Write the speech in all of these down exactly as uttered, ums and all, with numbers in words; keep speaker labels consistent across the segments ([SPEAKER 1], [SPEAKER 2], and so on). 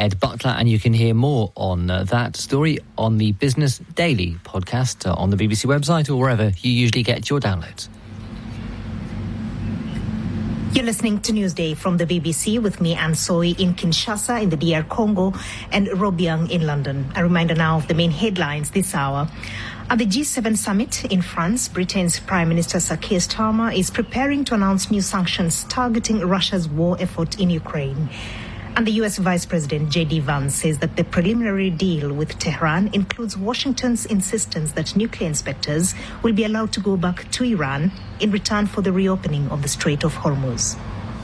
[SPEAKER 1] Ed Butler, and you can hear more on uh, that story on the Business Daily podcast uh, on the B B C website or wherever you usually get your downloads.
[SPEAKER 2] You're listening to Newsday from the B B C with me, Anne Soy, in Kinshasa in the D R Congo and Rob Young in London. A reminder now of the main headlines this hour. At the G seven summit in France, Britain's Prime Minister Sir Keir Starmer is preparing to announce new sanctions targeting Russia's war effort in Ukraine. And the U S Vice President J D Vance says that the preliminary deal with Tehran includes Washington's insistence that nuclear inspectors will be allowed to go back to Iran in return for the reopening of the Strait of Hormuz.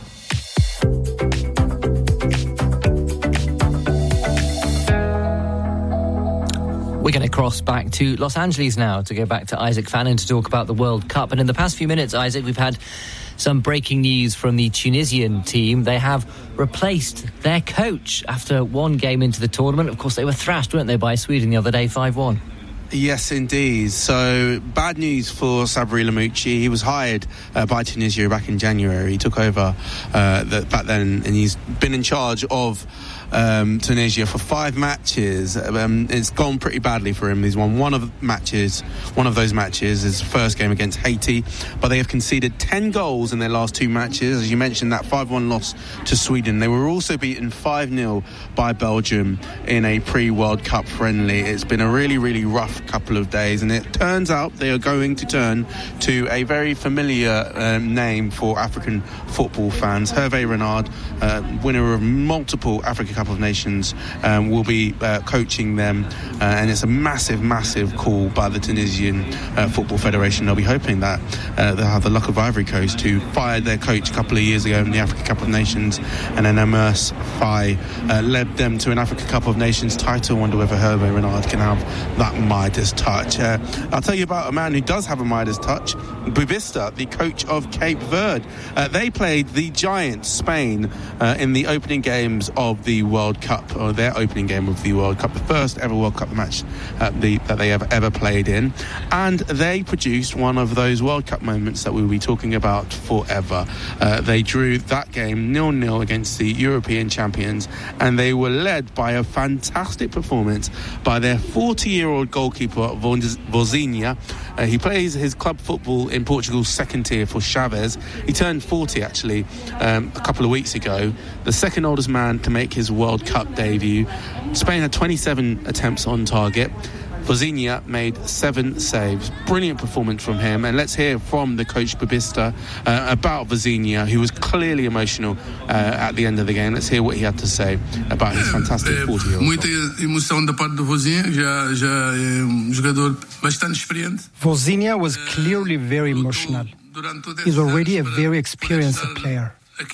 [SPEAKER 1] We're going to cross back to Los Angeles now to go back to Isaac Fannin to talk about the World Cup. And in the past few minutes, Isaac, we've had some breaking news from the Tunisian team. They have replaced their coach after one game into the tournament. Of course, they were thrashed, weren't they, by Sweden the other day, five one.
[SPEAKER 3] Yes, indeed. So, bad news for Sabri Lamouchi. He was hired uh, by Tunisia back in January. He took over uh, the, back then, and he's been in charge of um, Tunisia for five matches. Um, it's gone pretty badly for him. He's won one of the matches, one of those matches, his first game against Haiti, but they have conceded ten goals in their last two matches. As you mentioned, that five one loss to Sweden. They were also beaten five nil by Belgium in a pre-World Cup friendly. It's been a really, really rough couple of days, and it turns out they are going to turn to a very familiar um, name for African football fans. Hervé Renard, uh, winner of multiple Africa Cup of Nations, um, will be uh, coaching them, uh, and it's a massive, massive call by the Tunisian uh, Football Federation. They'll be hoping that uh, they'll have the luck of Ivory Coast, who fired their coach a couple of years ago in the Africa Cup of Nations, and then Amos Faye uh, led them to an Africa Cup of Nations title. I wonder whether Hervé Renard can have that Midas touch. Uh, I'll tell you about a man who does have a Midas touch, Bubista, the coach of Cape Verde. Uh, they played the giants, Spain, uh, in the opening games of the World Cup, or their opening game of the World Cup, the first ever World Cup match uh, the, that they have ever played in. And they produced one of those World Cup moments that we'll be talking about forever. Uh, they drew that game nil nil against the European champions, and they were led by a fantastic performance by their forty-year-old goalkeeper, Vozinha. Uh, he plays his club football in Portugal's second tier for Chaves. He turned forty, actually, um, a couple of weeks ago. The second oldest man to make his World Cup debut. Spain had twenty-seven attempts on target. Vozinha made seven saves. Brilliant performance from him. And let's hear from the coach Bubista uh, about Vozinha, who was clearly emotional uh, at the end of the game. Let's hear what he had to say about his fantastic forty-year-old.
[SPEAKER 4] Muita emoção da parte do Vozinha, já já é um jogador bastante experiente.
[SPEAKER 5] Vozinha was clearly very emotional. He's already a very experienced player.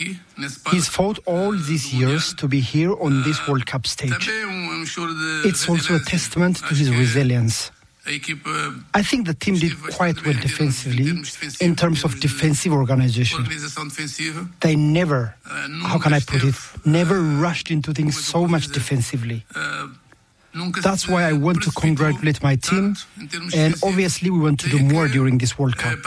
[SPEAKER 5] He's fought all these years to be here on this World Cup stage. It's also a testament to his resilience. I think the team did quite well defensively in terms of defensive organization. They never, how can I put it, never rushed into things so much defensively. That's why I want to congratulate my team, and obviously we want to do more during this World Cup.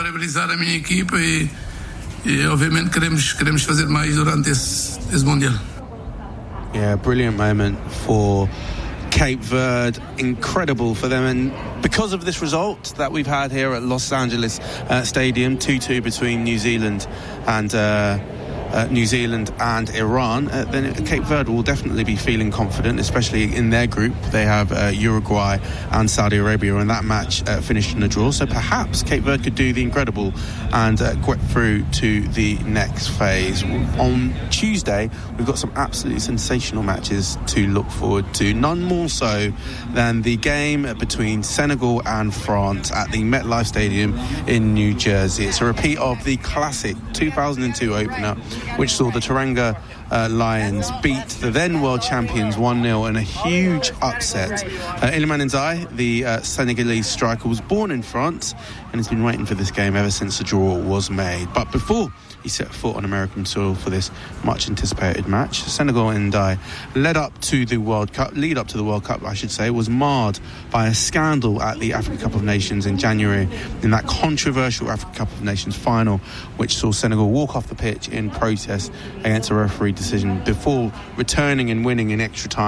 [SPEAKER 4] E obviamente queremos queremos fazer mais durante esse, esse mundial.
[SPEAKER 3] Yeah, brilliant moment for Cape Verde. Incredible for them, and because of this result that we've had here at Los Angeles uh, Stadium, two two between New Zealand and uh, Uh, New Zealand and Iran, uh, then Cape Verde will definitely be feeling confident, especially in their group. They have uh, Uruguay and Saudi Arabia, and that match uh, finished in a draw. So perhaps Cape Verde could do the incredible and uh, get through to the next phase. On Tuesday, we've got some absolutely sensational matches to look forward to. None more so than the game between Senegal and France at the MetLife Stadium in New Jersey. It's a repeat of the classic two thousand two opener, which saw the Teranga uh, Lions beat the then world champions one nil in a huge upset. Uh, Iliman Ndiaye, the uh, Senegalese striker, was born in France and has been waiting for this game ever since the draw was made. But before he set foot on American soil for this much anticipated match, Senegal and Ndiaye led up to the World Cup, lead up to the World Cup, I should say, was marred by a scandal at the Africa Cup of Nations in January in that controversial Africa Cup of Nations final, which saw Senegal walk off the pitch in protest against a referee decision before returning and winning in extra time.